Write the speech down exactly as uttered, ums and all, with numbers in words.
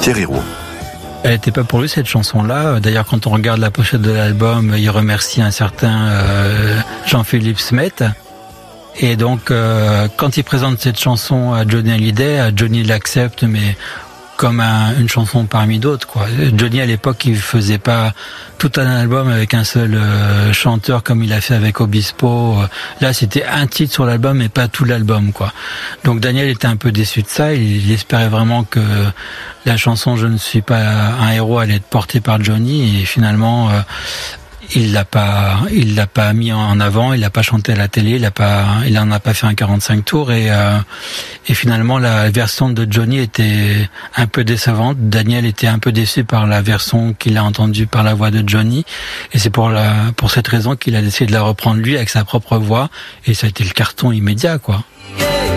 Thierry Roux. Elle n'était pas pour lui cette chanson-là. D'ailleurs, quand on regarde la pochette de l'album, il remercie un certain euh, Jean-Philippe Smet. Et donc, euh, quand il présente cette chanson à Johnny Hallyday, Johnny l'accepte, mais comme un, une chanson parmi d'autres, quoi. Johnny, à l'époque, il faisait pas tout un album avec un seul euh, chanteur comme il a fait avec Obispo. Là, c'était un titre sur l'album et pas tout l'album, quoi. Donc, Daniel était un peu déçu de ça. Il, il espérait vraiment que la chanson Je ne suis pas un héros allait être portée par Johnny, et finalement, euh, il l'a pas, il l'a pas mis en avant, il l'a pas chanté à la télé, il a pas, il en a pas fait un quarante-cinq tours, et euh, et finalement la version de Johnny était un peu décevante. Daniel était un peu déçu par la version qu'il a entendue par la voix de Johnny, et c'est pour la, pour cette raison qu'il a décidé de la reprendre lui avec sa propre voix, et ça a été le carton immédiat, quoi.